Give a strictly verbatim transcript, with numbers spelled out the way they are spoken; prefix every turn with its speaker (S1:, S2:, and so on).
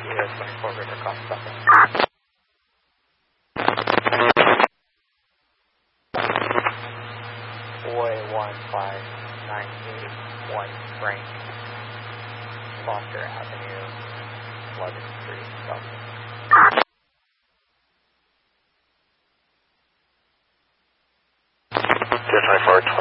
S1: Sierra twenty-four River Cross Buffalo. Boy one five nine eight one Frank, Foster Avenue, eleven Street, Buffalo.
S2: ten twenty-four